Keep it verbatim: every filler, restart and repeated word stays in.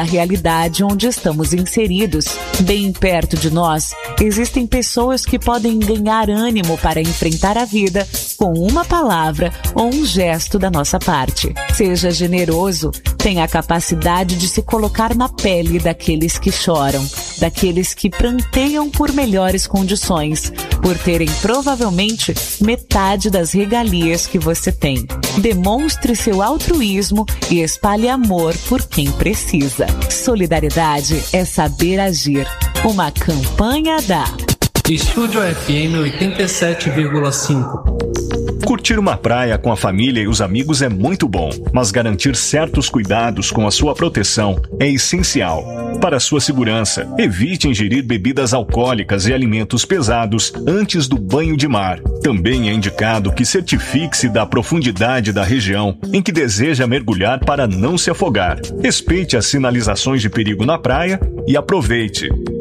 A realidade onde estamos inseridos. Bem perto de nós, existem pessoas que podem ganhar ânimo para enfrentar a vida com uma palavra ou um gesto da nossa parte. Seja generoso, tenha a capacidade de se colocar na pele daqueles que choram, daqueles que pranteiam por melhores condições, por terem provavelmente metade das regalias que você tem. Demonstre seu altruísmo e espalhe amor por quem precisa. Solidariedade é saber agir. Uma campanha da Estúdio F M oitenta e sete vírgula cinco. Curtir uma praia com a família e os amigos é muito bom, mas garantir certos cuidados com a sua proteção é essencial. Para sua segurança, evite ingerir bebidas alcoólicas e alimentos pesados antes do banho de mar. Também é indicado que certifique-se da profundidade da região em que deseja mergulhar para não se afogar. Respeite as sinalizações de perigo na praia e aproveite.